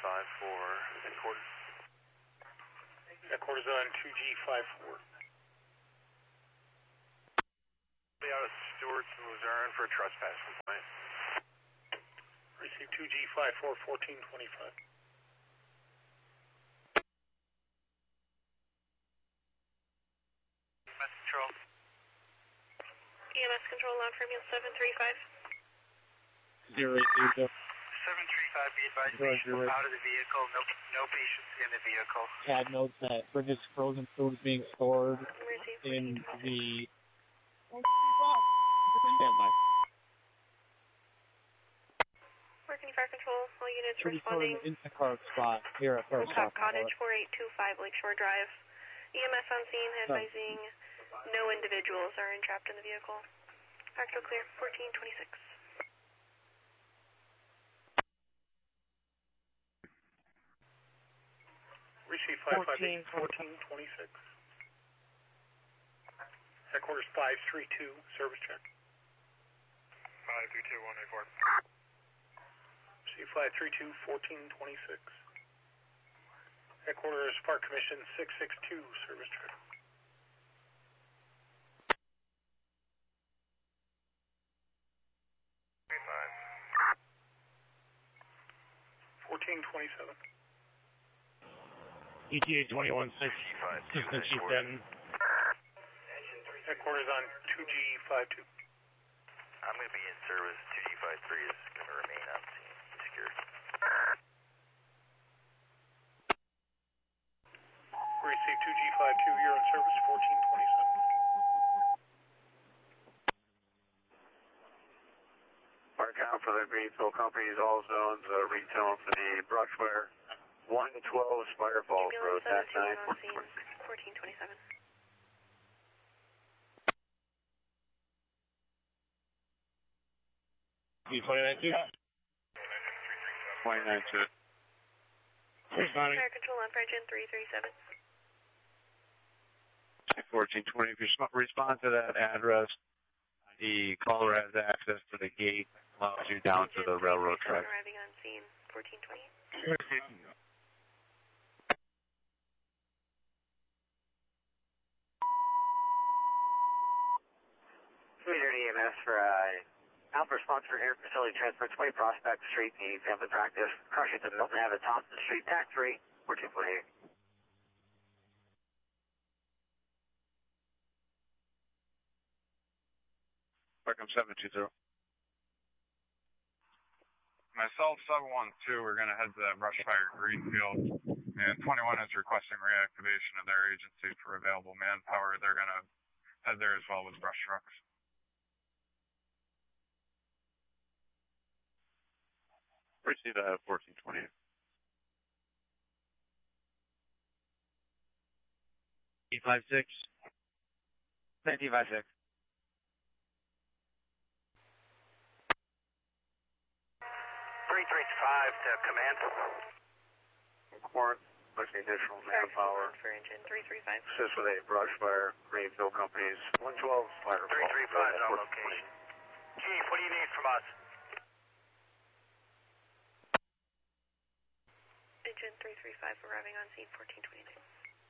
headquarters. Headquarters on 2G54. Out of Stewart's and Luzerne for a trespass complaint. Receive 2G54, 1425. EMS control. EMS control on for meal 735. 080. 735, be advised, patient out of the vehicle, no patients in the vehicle. CAD notes that Bridges frozen food is being stored in Receive the... Standby. Working fire control, all units Should be stored in responding. the Instacart spot here at First Hilltop Cottage 4825 Lakeshore Drive. EMS on scene advising no individuals are entrapped in the vehicle. Actual clear 1426. Receive 558, 1426. Headquarters 532, service check. 532-184. Receive 532, 1426. Headquarters Park Commission 662, service check. $14.27. ETA 21-6, Assistant Chief Denton. Headquarters on 2G52. I'm going to be in service. 2G53 is going to remain on scene, secure. Receive 2G52, you're in service, 1427. Park out for the Greenfield Companies, all zones, retail for the brush fire. 112 Spire Falls Road, Ambulance TAC 9. 721 on scene 1427. B29-2. 29-2. Responding. Fire control on for engine 337. 1420, if you respond to that address, the caller has access to the gate, allows you down to the railroad track. Arriving on scene 1428. Community EMS for Alpha sponsor air facility transfer 20 Prospect Street, the family practice. Crushing to Milton Avenue, Thompson Street, TAC 3, 1428. Welcome 720. Myself, 712, we're going to head to that brush fire Greenfield, and 21 is requesting reactivation of their agency for available manpower. They're going to head there as well with brush trucks. Receive that 1420. E56. 1956. 335 to command. Court, pushing additional manpower. For engine 335. Assist with a brush fire, Greenfield Companies, 112 Spire 335 is on location. Chief, what do you need from us? Engine 335 arriving on scene 1422.